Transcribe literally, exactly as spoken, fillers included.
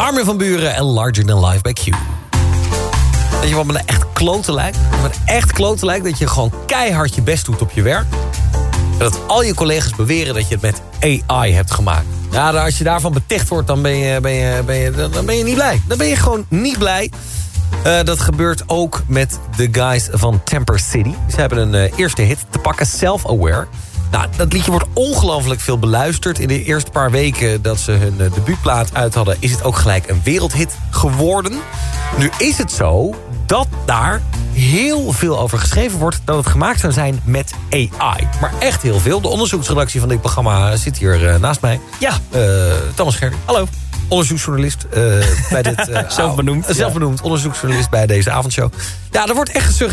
Armin van Buuren en Larger Than Life bij Q. Weet je wat me nou echt kloten lijkt? Wat me echt kloten lijkt dat je gewoon keihard je best doet op je werk. En dat al je collega's beweren dat je het met A I hebt gemaakt. Ja, als je daarvan beticht wordt, dan ben je, ben je, ben je, dan ben je niet blij. Dan ben je gewoon niet blij. Uh, dat gebeurt ook met de guys van Temper City. Ze hebben een uh, eerste hit te pakken, Self-Aware. Nou, dat liedje wordt ongelooflijk veel beluisterd. In de eerste paar weken dat ze hun uh, debuutplaat uit hadden, is het ook gelijk een wereldhit geworden. Nu is het zo dat daar heel veel over geschreven wordt dat het gemaakt zou zijn met A I. Maar echt heel veel. De onderzoeksredactie van dit programma zit hier uh, naast mij. Ja, uh, Thomas Gerding. Hallo. Onderzoeksjournalist uh, bij dit... Uh, zelfbenoemd. Uh, zelfbenoemd, ja. Onderzoeksjournalist bij deze avondshow. Ja, er wordt echt